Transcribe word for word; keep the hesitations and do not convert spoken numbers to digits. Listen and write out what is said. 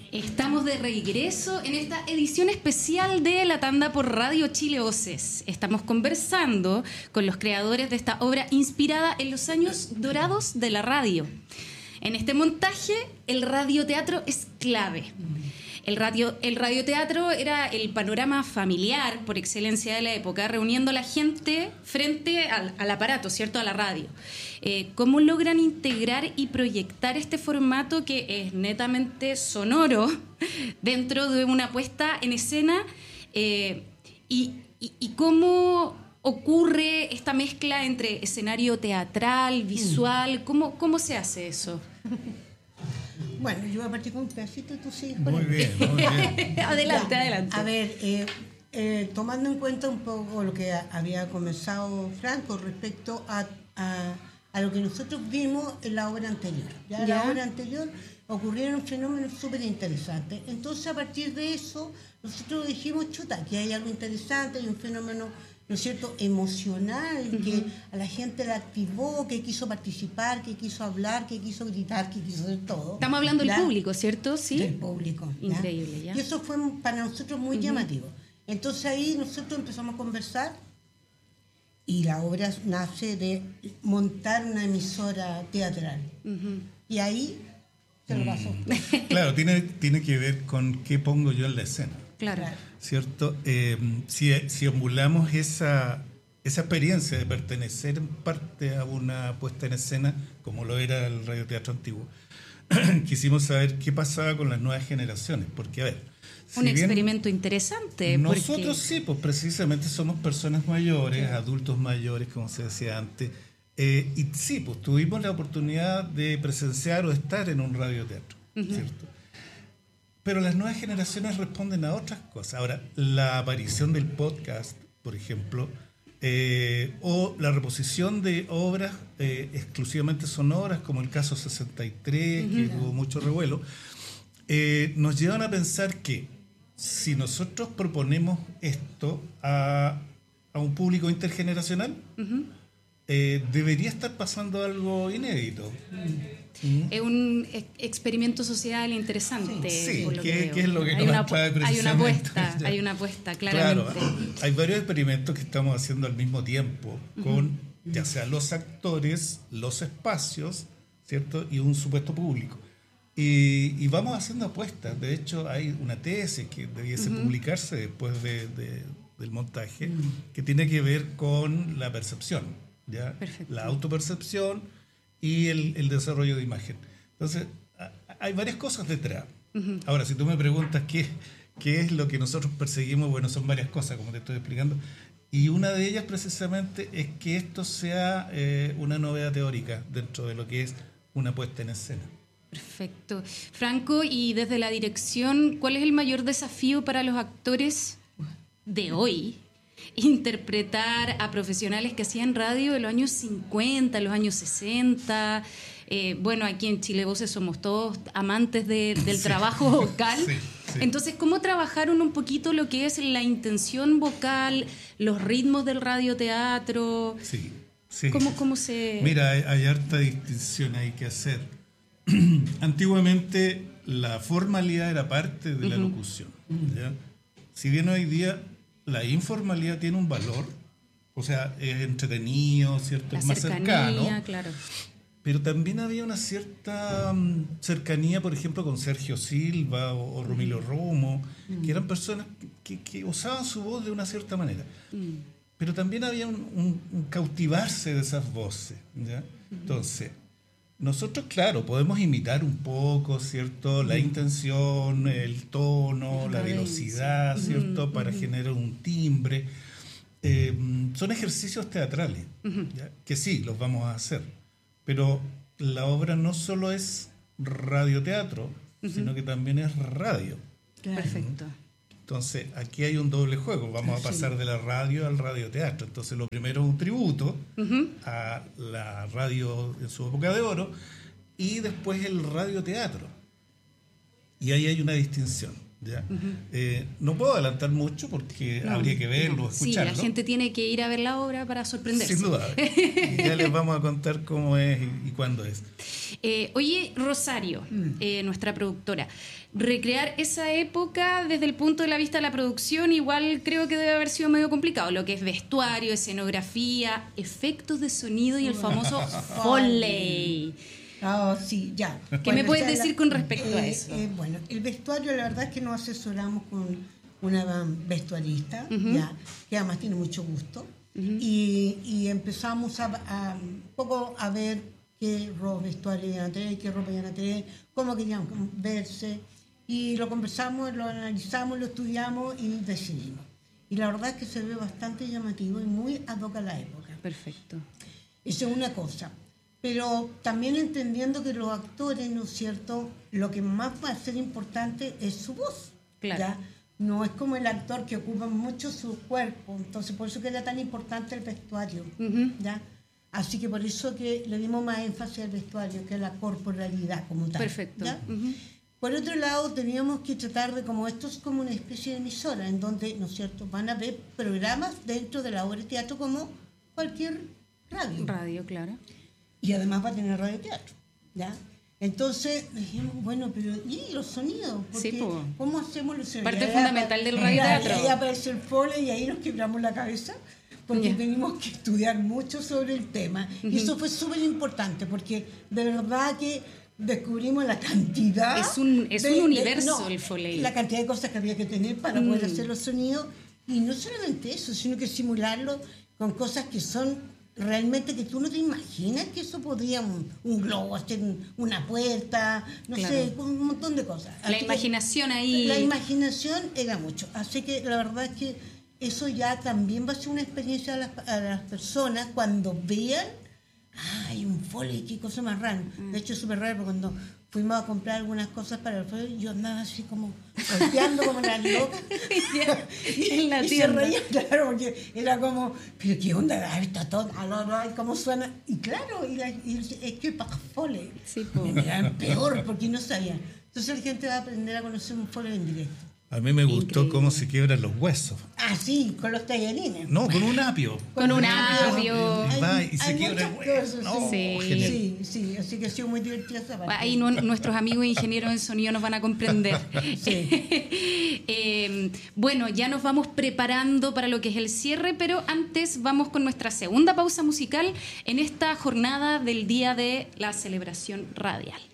Estamos de regreso en esta edición especial de La Tanda por Radio Chile Voces. Estamos conversando con los creadores de esta obra inspirada en los años dorados de la radio. En este montaje, el radioteatro es clave. El, radio, el radioteatro era el panorama familiar por excelencia de la época, reuniendo a la gente frente al, al aparato, ¿cierto? A la radio. Eh, ¿Cómo logran integrar y proyectar este formato que es netamente sonoro dentro de una puesta en escena? Eh, y, y, ¿Y cómo ocurre esta mezcla entre escenario teatral, visual? ¿Cómo, cómo se hace eso? Bueno, yo voy a partir con un pedacito y tú sigues. Muy bien, muy bien. Adelante, ya, adelante. A ver, eh, eh, tomando en cuenta un poco lo que había comenzado Franco respecto a, a, a lo que nosotros vimos en la obra anterior. Ya en ¿Ya? la obra anterior ocurrieron fenómenos súper interesantes. Entonces, a partir de eso, nosotros dijimos, chuta, que hay algo interesante, hay un fenómeno, ¿no es cierto?, emocional, uh-huh. que a la gente la activó, que quiso participar, que quiso hablar, que quiso gritar, que quiso hacer todo. Estamos hablando ¿ya? del público, ¿cierto? Sí. Del público. ¿ya? Increíble, ¿ya? Y eso fue para nosotros muy uh-huh. llamativo. Entonces ahí nosotros empezamos a conversar y la obra nace de montar una emisora teatral. Uh-huh. Y ahí se lo pasó. Mm. Claro, tiene, tiene que ver con qué pongo yo en la escena. Claro. ¿Cierto? Eh, si, si emulamos esa, esa experiencia de pertenecer en parte a una puesta en escena, como lo era el radioteatro antiguo, quisimos saber qué pasaba con las nuevas generaciones. Porque, a ver... Un si experimento interesante. Nosotros porque... sí, pues precisamente somos personas mayores, sí. adultos mayores, como se decía antes. Eh, y sí, pues tuvimos la oportunidad de presenciar o estar en un radioteatro, uh-huh. ¿cierto? Pero las nuevas generaciones responden a otras cosas. Ahora, la aparición del podcast, por ejemplo, eh, o la reposición de obras eh, exclusivamente sonoras, como el caso sesenta y tres, uh-huh. que tuvo mucho revuelo, eh, nos llevan a pensar que si nosotros proponemos esto a, a un público intergeneracional, uh-huh. eh, debería estar pasando algo inédito. ¿Mm? Es un experimento social interesante. Sí, por lo que, que que es lo que hay nos una, atrae hay una precisamente. apuesta, hay una apuesta, claramente. Claro, hay varios experimentos que estamos haciendo al mismo tiempo, con uh-huh. ya sea los actores, los espacios, ¿cierto? Y un supuesto público. Y, y vamos haciendo apuestas. De hecho, hay una tesis que debiese uh-huh. publicarse después de, de, del montaje, uh-huh. que tiene que ver con la percepción, ¿ya? La autopercepción y el, el desarrollo de imagen. Entonces, a, hay varias cosas detrás. Uh-huh. Ahora, si tú me preguntas qué, qué es lo que nosotros perseguimos, bueno, son varias cosas, como te estoy explicando, y una de ellas precisamente es que esto sea eh, una novedad teórica dentro de lo que es una puesta en escena. Perfecto. Franco, y desde la dirección, ¿cuál es el mayor desafío para los actores de hoy? Interpretar a profesionales que hacían radio en los años cincuenta, los años sesenta. Eh, bueno, aquí en Chile Voces somos todos amantes de, del sí. trabajo vocal. Sí, sí. Entonces, ¿cómo trabajaron un poquito lo que es la intención vocal, los ritmos del radioteatro? Sí, sí. ¿Cómo, cómo se...? Mira, hay, hay harta distinción ahí que hacer. Antiguamente, la formalidad era parte de la uh-huh. locución, ¿ya? Si bien hoy día la informalidad tiene un valor, o sea, es entretenido, ¿cierto? La es más cercanía, cercano, claro. Pero también había una cierta um, cercanía, por ejemplo, con Sergio Silva o, o Romilo Romo, mm. que eran personas que, que usaban su voz de una cierta manera. Mm. Pero también había un, un, un cautivarse de esas voces, ¿ya? Mm. Entonces, nosotros, claro, podemos imitar un poco, ¿cierto? La mm. intención, el tono, la, la velocidad, ¿cierto? Mm. Para mm. generar un timbre. Eh, son ejercicios teatrales, mm. ¿ya? Que sí, los vamos a hacer. Pero la obra no solo es radioteatro, uh-huh. sino que también es radio. Claro. Perfecto. Entonces, aquí hay un doble juego. Vamos a pasar sí. de la radio al radioteatro. Entonces, lo primero es un tributo uh-huh. a la radio en su época de oro y después el radioteatro. Y ahí hay una distinción. ¿ya? Uh-huh. eh, no puedo adelantar mucho porque no, habría que verlo, no. escucharlo. Sí, la gente tiene que ir a ver la obra para sorprenderse. Sin duda. Y ya les vamos a contar cómo es y, y cuándo es. Eh, oye, Rosario, mm. eh, nuestra productora, recrear esa época desde el punto de la vista de la producción igual creo que debe haber sido medio complicado, lo que es vestuario, escenografía, efectos de sonido y el famoso Foley. Oh, sí, ya. ¿Qué bueno, me puedes decir la, con respecto eh, a eso? Eh, bueno, el vestuario, la verdad es que nos asesoramos con una vestuarista, uh-huh. ya, que además tiene mucho gusto, uh-huh. y, y empezamos a, a un poco a ver qué ropa vestuario iban a tener, qué ropa iban a tener, cómo querían verse, y lo conversamos, lo analizamos, lo estudiamos y decidimos. Y la verdad es que se ve bastante llamativo y muy ad hoc a la época. Perfecto. Eso es una cosa. Pero también entendiendo que los actores, ¿no es cierto?, lo que más va a ser importante es su voz. Claro. ¿Ya? No es como el actor que ocupa mucho su cuerpo, entonces por eso que era tan importante el vestuario. Uh-huh. ¿Ya? Así que por eso que le dimos más énfasis al vestuario que a la corporalidad como tal. Perfecto. ¿Ya? Uh-huh. Por otro lado, teníamos que tratar de, como esto es como una especie de emisora, en donde, ¿no es cierto?, van a ver programas dentro de la obra de teatro como cualquier radio. Radio, claro. Y además va a tener radioteatro, ¿ya? Entonces dijimos, bueno, pero ¿y los sonidos? Porque, sí, ¿cómo hacemos los sonidos? Parte fundamental del radioteatro. Ahí aparece el Foley y ahí nos quebramos la cabeza porque yeah. teníamos que estudiar mucho sobre el tema. Uh-huh. Y eso fue súper importante porque de verdad que descubrimos la cantidad... Es un, es de, un universo de, no, el Foley. La cantidad de cosas que había que tener para mm. poder hacer los sonidos. Y no solamente eso, sino que simularlo con cosas que son... realmente que tú no te imaginas que eso podría un, un globo hacer una puerta, no claro. sé, un montón de cosas. La Así imaginación ahí. La imaginación era mucho. Así que la verdad es que eso ya también va a ser una experiencia a las, a las personas cuando vean, ah, hay un Foley, qué cosa más rara. Mm. De hecho es súper raro porque cuando fuimos a comprar algunas cosas para el Foley, yo andaba así como golpeando como una loca. y, en la y se reía, claro, porque era como, pero qué onda, está todo, no, no, cómo suena. Y claro, y, la, y es que para Foley. Sí, pues. Era peor porque no sabía. Entonces la gente va a aprender a conocer un Foley en directo. A mí me gustó Increíble. Cómo se quiebran los huesos. Ah, sí, con los tallarines. No, con un apio. Con, con un apio. Y, va, y se hay quiebra el hueso. Cosas, no, sí. sí, sí, así que ha sido muy divertida esa parte. Ahí no, nuestros amigos ingenieros en sonido nos van a comprender. Sí. eh, bueno, ya nos vamos preparando para lo que es el cierre, pero antes vamos con nuestra segunda pausa musical en esta jornada del Día de la Celebración Radial.